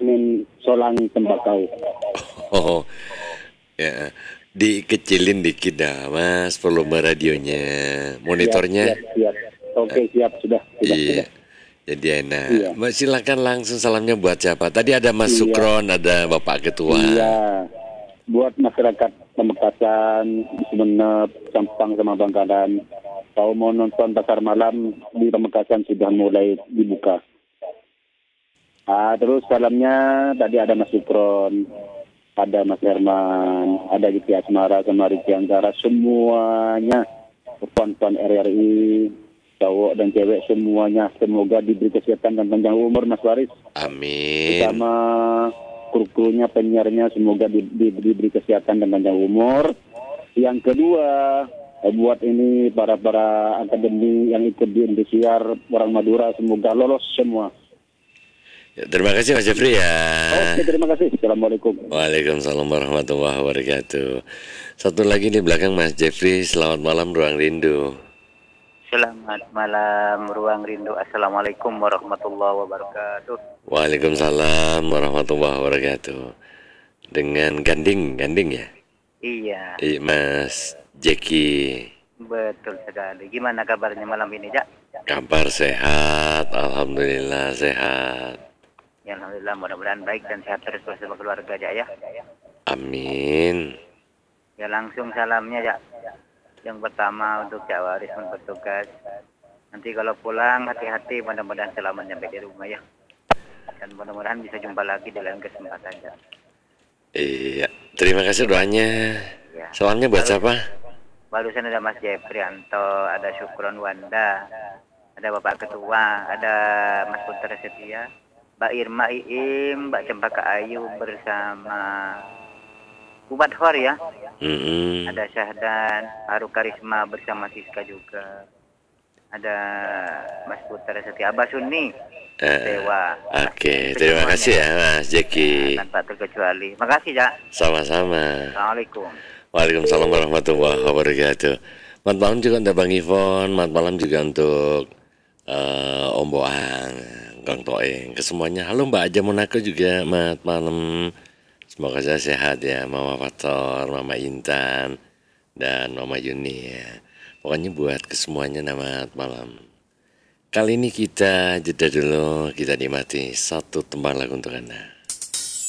bikinin solang tembakau. Oh, ya. Dikecilin dikit dah, Mas, volume radionya, monitornya. Siap. Oke, siap, sudah. Iya. Jadi enak. Iya. Mas, silakan langsung salamnya buat siapa? Tadi ada Mas Iya. Sukron, ada Bapak Ketua. Iya. Buat masyarakat Pamekasan, Sumenep, Sampang sama Bangkalan. Kalau mau nonton pasar malam di Pamekasan sudah mulai dibuka. Terus salamnya tadi ada Mas Sukron, ada Mas Herman, ada Giti Asmara sama Riki Anggara, semuanya puan-puan RRI, cowok dan cewek semuanya, semoga diberi kesehatan dan panjang umur Mas Waris. Amin. Sama kru-krunya, penyiarnya, semoga diberi kesehatan dan panjang umur. Yang kedua, buat ini para akademi yang ikut di Indosiar orang Madura, semoga lolos semua. Ya, terima kasih Mas Jeffrey ya. Oke, terima kasih. Assalamualaikum. Waalaikumsalam warahmatullahi wabarakatuh. Satu lagi di belakang Mas Jeffrey, selamat malam Ruang Rindu. Selamat malam Ruang Rindu. Assalamualaikum warahmatullahi wabarakatuh. Waalaikumsalam warahmatullahi wabarakatuh. Dengan Ganding ya? Iya. Mas Jeki. Betul sekali. Gimana kabarnya malam ini, Jak? Kabar sehat, alhamdulillah sehat. Ya, alhamdulillah, mudah-mudahan baik dan sehat terus bersama keluarga, Jak ya. Amin. Ya, langsung salamnya, Jak. Yang pertama untuk Jak Waris yang bertugas. Nanti kalau pulang hati-hati, mudah-mudahan selamat sampai di rumah ya. Dan mudah-mudahan bisa jumpa lagi di lain kesempatan, Jak. Iya, terima kasih doanya. Ya. Salamnya buat siapa? Barusan ada Mas Jeffrianto, ada Syukron Wanda, ada Bapak Ketua, ada Mas Putra Setia, Mbak Irma Iim, Mbak Cempaka Ayu bersama Ubat Hor ya. Ada Syahdan, Haru Karisma bersama Siska juga. Ada Mas Putra Setia, Abah Sunni, Dewa. Oke, terima kasih ya Mas Jeki. Tanpa terkecuali. Makasih, Jak. Sama-sama. Assalamualaikum. Waalaikumsalam warahmatullahi wabarakatuh. Selamat malam juga untuk Bang Ivon, selamat malam juga untuk Om Boang, Kang Toeng, kesemuanya. Halo Mbak Aja Monaco juga, selamat malam. Semoga saya sehat ya, Mama Fator, Mama Intan, dan Mama Yuni ya. Pokoknya buat kesemuanya selamat malam. Kali ini kita jeda dulu, kita nikmati satu tembang lagu untuk Anda.